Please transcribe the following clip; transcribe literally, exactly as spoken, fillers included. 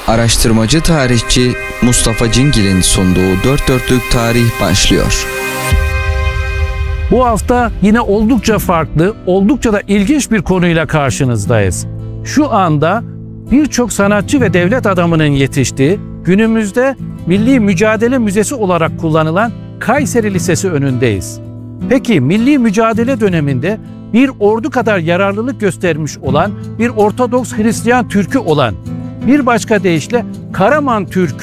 Araştırmacı tarihçi Mustafa Cingil'in sunduğu Dört Dörtlük Tarih başlıyor. Bu hafta yine oldukça farklı, oldukça da ilginç bir konuyla karşınızdayız. Şu anda birçok sanatçı ve devlet adamının yetiştiği, günümüzde Milli Mücadele Müzesi olarak kullanılan Kayseri Lisesi önündeyiz. Peki milli mücadele döneminde bir ordu kadar yararlılık göstermiş olan bir Ortodoks Hristiyan Türk'ü olan, bir başka deyişle Karaman Türk'ü